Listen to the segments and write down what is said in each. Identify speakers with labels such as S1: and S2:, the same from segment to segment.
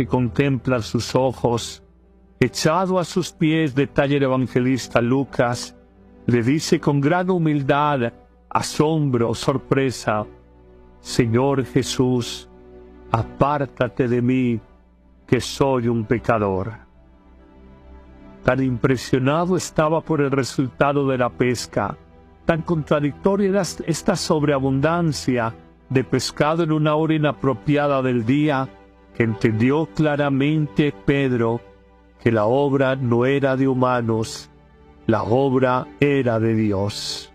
S1: que contemplan sus ojos, echado a sus pies, detalla el evangelista Lucas, le dice con gran humildad, asombro, sorpresa: Señor Jesús, apártate de mí, que soy un pecador. Tan impresionado estaba por el resultado de la pesca, tan contradictoria era esta sobreabundancia de pescado en una hora inapropiada del día, que entendió claramente Pedro que la obra no era de humanos, la obra era de Dios.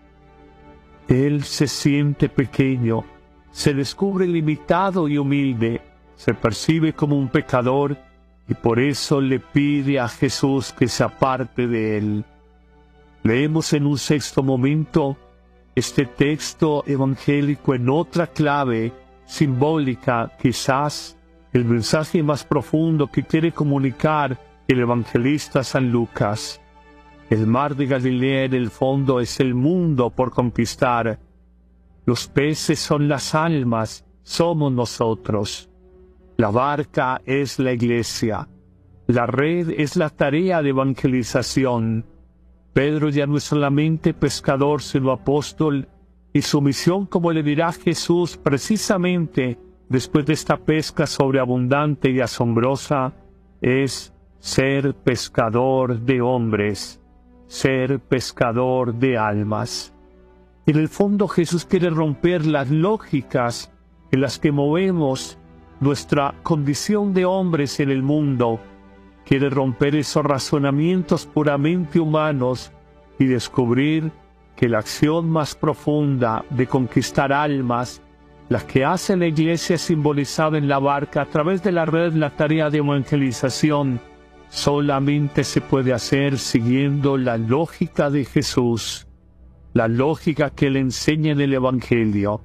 S1: Él se siente pequeño, se descubre limitado y humilde, se percibe como un pecador y por eso le pide a Jesús que se aparte de él. Leemos en un sexto momento este texto evangélico en otra clave simbólica, quizás el mensaje más profundo que quiere comunicar el evangelista San Lucas. El mar de Galilea en el fondo es el mundo por conquistar. Los peces son las almas, somos nosotros. La barca es la iglesia. La red es la tarea de evangelización. Pedro ya no es solamente pescador, sino apóstol, y su misión, como le dirá Jesús precisamente después de esta pesca sobreabundante y asombrosa, es ser pescador de hombres, ser pescador de almas. En el fondo Jesús quiere romper las lógicas en las que movemos nuestra condición de hombres en el mundo. Quiere romper esos razonamientos puramente humanos y descubrir que la acción más profunda de conquistar almas, la que hace la iglesia simbolizada en la barca a través de la red, la tarea de evangelización, solamente se puede hacer siguiendo la lógica de Jesús, la lógica que le enseña en el Evangelio.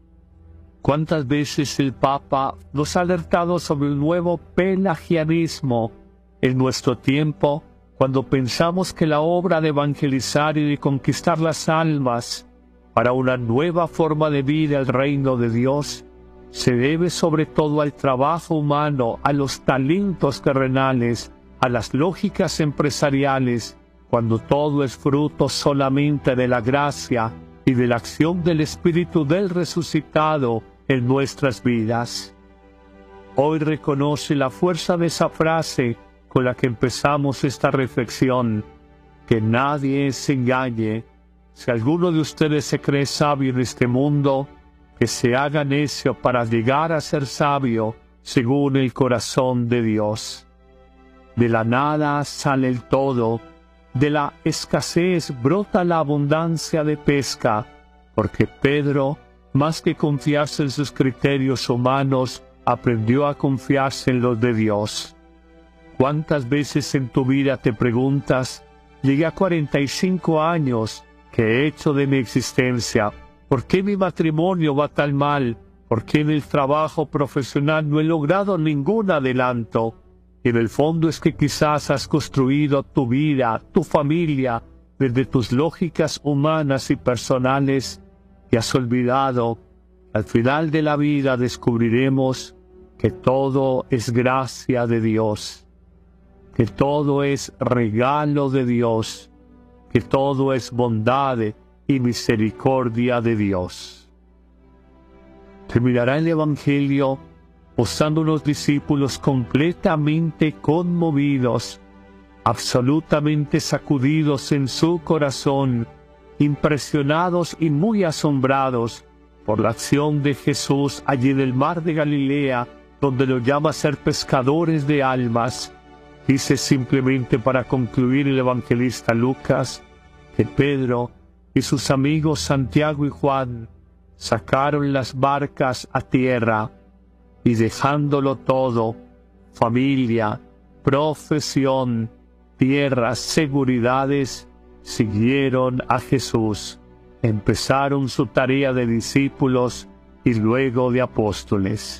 S1: ¿Cuántas veces el Papa nos ha alertado sobre el nuevo pelagianismo en nuestro tiempo, cuando pensamos que la obra de evangelizar y de conquistar las almas para una nueva forma de vida al reino de Dios se debe sobre todo al trabajo humano, a los talentos terrenales, a las lógicas empresariales, cuando todo es fruto solamente de la gracia y de la acción del Espíritu del resucitado en nuestras vidas? Hoy reconoce la fuerza de esa frase con la que empezamos esta reflexión: que nadie se engañe. Si alguno de ustedes se cree sabio en este mundo, que se haga necio para llegar a ser sabio según el corazón de Dios. De la nada sale el todo, de la escasez brota la abundancia de pesca, porque Pedro, más que confiarse en sus criterios humanos, aprendió a confiarse en los de Dios. ¿Cuántas veces en tu vida te preguntas: llegué a 45 años, ¿qué he hecho de mi existencia? ¿Por qué mi matrimonio va tan mal? ¿Por qué en el trabajo profesional no he logrado ningún adelanto? Y en el fondo es que quizás has construido tu vida, tu familia, desde tus lógicas humanas y personales, y has olvidado. Al final de la vida descubriremos que todo es gracia de Dios, que todo es regalo de Dios, que todo es bondad y misericordia de Dios. Terminará el Evangelio mostrando unos discípulos completamente conmovidos, absolutamente sacudidos en su corazón, impresionados y muy asombrados por la acción de Jesús allí en el mar de Galilea, donde los llama a ser pescadores de almas. Dice simplemente, para concluir el evangelista Lucas, que Pedro y sus amigos Santiago y Juan sacaron las barcas a tierra y, dejándolo todo, familia, profesión, tierras, seguridades, siguieron a Jesús, empezaron su tarea de discípulos y luego de apóstoles.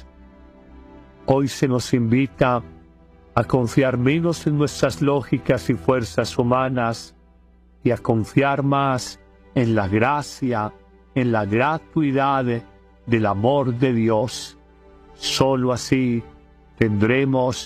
S1: Hoy se nos invita a confiar menos en nuestras lógicas y fuerzas humanas y a confiar más en la gracia, en la gratuidad del amor de Dios. Solo así tendremos